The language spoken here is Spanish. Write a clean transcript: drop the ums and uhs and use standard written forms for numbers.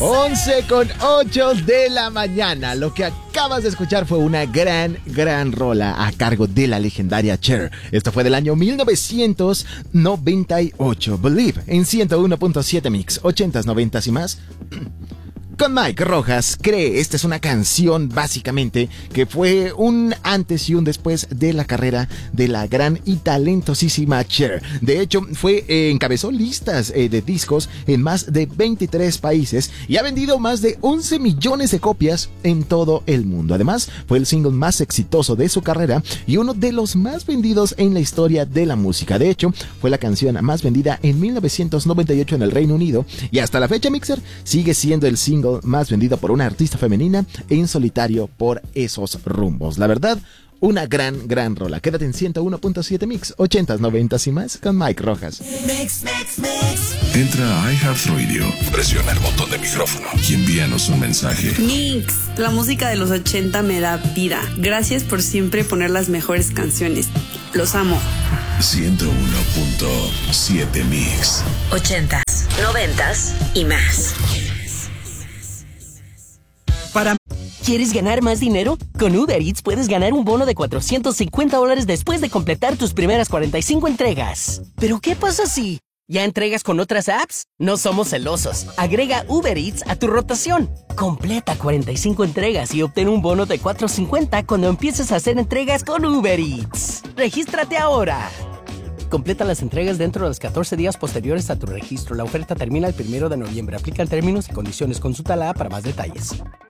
11:08 de la mañana. Lo que acabas de escuchar fue una gran rola a cargo de la legendaria Cher. Esto fue del año 1998. Believe en 101.7 Mix, 80s, 90s y más. Con Mike Rojas. Esta es una canción básicamente que fue un antes y un después de la carrera de la gran y talentosísima Cher. De hecho, encabezó listas de discos en más de 23 países y ha vendido más de 11 millones de copias en todo el mundo. Además, fue el single más exitoso de su carrera y uno de los más vendidos en la historia de la música. De hecho, fue la canción más vendida en 1998 en el Reino Unido y hasta la fecha, Mixer, sigue siendo el single más vendido por una artista femenina en solitario por esos rumbos. La verdad, una gran rola. Quédate en 101.7 Mix, 80s, 90s y más con Mike Rojas. Mix. Entra a iHeartRadio, presiona el botón de micrófono y envíanos un mensaje. Mix, la música de los 80 me da vida. Gracias por siempre poner las mejores canciones. Los amo. 101.7 Mix. 80s, 90s y más. ¿Quieres ganar más dinero? Con Uber Eats puedes ganar un bono de $450 después de completar tus primeras 45 entregas. ¿Pero qué pasa si ya entregas con otras apps? No somos celosos. Agrega Uber Eats a tu rotación. Completa 45 entregas y obtén un bono de $450 cuando empieces a hacer entregas con Uber Eats. ¡Regístrate ahora! Completa las entregas dentro de los 14 días posteriores a tu registro. La oferta termina el 1 de noviembre. Aplican términos y condiciones. Consulta la app para más detalles.